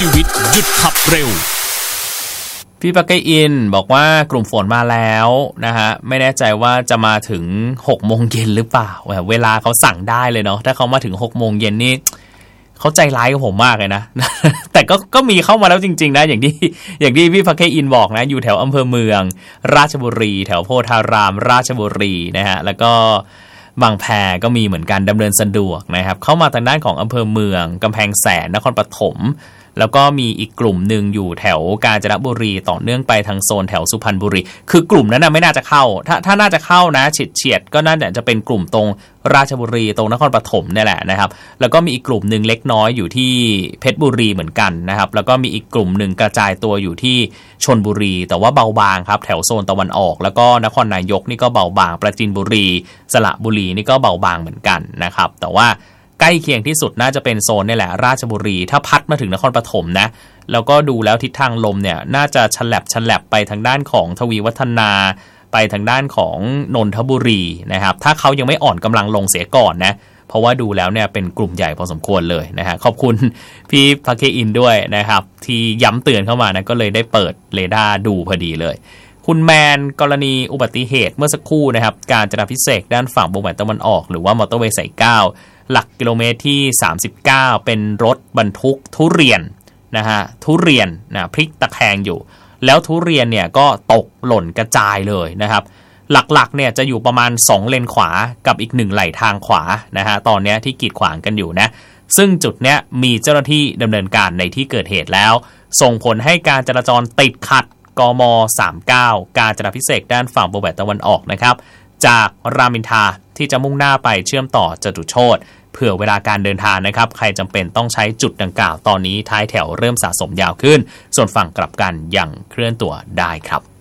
ชีวิตหยุดขับเร็วพี่ปักเกอินบอกว่ากลุ่มฝนมาแล้วนะฮะไม่แน่ใจว่าจะมาถึง 6 โมงเย็นหรือเปล่าเวลาเขาสั่งได้เลยเนาะถ้าเขามาถึง 6 โมงเย็นนี่เขาใจร้ายกับผมมากเลยนะ แต่ก็มีเข้ามาแล้วจริงๆนะอย่างที่พี่ปักเกอินบอกนะอยู่แถวอำเภอเมืองราชบุรีแถวโพธารามราชบุรีนะฮะแล้วก็บางแพก็มีเหมือนกันดำเนินสะดวกนะครับเข้ามาทางด้านของอำเภอเมืองกำแพงแสนนครปฐมแล้วก็มีอีกกลุ่มหนึ่งอยู่แถวกาญจนบุรีต่อเนื่องไปทางโซนแถวสุพรรณบุรีคือกลุ่มนั้นนะไม่น่าจะเข้าถ้าน่าจะเข้านะเฉียดก็น่าจะเป็นกลุ่มตรงราชบุรีตรงนครปฐมนี่แหละนะครับแล้วก็มีอีกกลุ่มหนึ่งเล็กน้อยอยู่ที่เพชรบุรีเหมือนกันนะครับแล้วก็มีอีกกลุ่มหนึ่งกระจายตัวอยู่ที่ชลบุรีแต่ว่าเบาบางครับแถวโซนตะวันออกแล้วก็นครนายกนี่ก็เบาบางปราจีนบุรีสระบุรีนี่ก็เบาบางเหมือนกันนะครับแต่ว่าใกล้เคียงที่สุดน่าจะเป็นโซนนี่แหละราชบุรีถ้าพัดมาถึงนครปฐมนะแล้วก็ดูแล้วทิศทางลมเนี่ยน่าจะฉลับไปทางด้านของทวีวัฒนาไปทางด้านของนนทบุรีนะครับถ้าเขายังไม่อ่อนกำลังลงเสียก่อนนะเพราะว่าดูแล้วเนี่ยเป็นกลุ่มใหญ่พอสมควรเลยนะฮะขอบคุณพี่พักเคอินด้วยนะครับที่ย้ำเตือนเข้ามานะก็เลยได้เปิดเรดาร์ดูพอดีเลยคุณแมนกรณีอุบัติเหตุเมื่อสักครู่นะครับการจราพิเศษด้านฝั่งวงแหวนตะวันออกหรือว่ามอเตอร์เวย์สาย9หลักกิโลเมตรที่39เป็นรถบรรทุกทุเรียนนะฮะทุเรียนนะพลิกตะแคงอยู่แล้วทุเรียนเนี่ยก็ตกหล่นกระจายเลยนะครับหลักๆเนี่ยจะอยู่ประมาณ2เลนขวากับอีก1ไหลทางขวานะฮะตอนนี้ที่กีดขวางกันอยู่นะซึ่งจุดเนี้ยมีเจ้าหน้าที่ดำเนินการในที่เกิดเหตุแล้วส่งผลให้การจราจรติดขัดกม39การจราพิเศษด้านฝั่งวงแหวนตะวันออกนะครับจากรามอินทราที่จะมุ่งหน้าไปเชื่อมต่อจตุโชติเผื่อเวลาการเดินทางนะครับใครจำเป็นต้องใช้จุดดังกล่าวตอนนี้ท้ายแถวเริ่มสะสมยาวขึ้นส่วนฝั่งกลับกันยังเคลื่อนตัวได้ครับ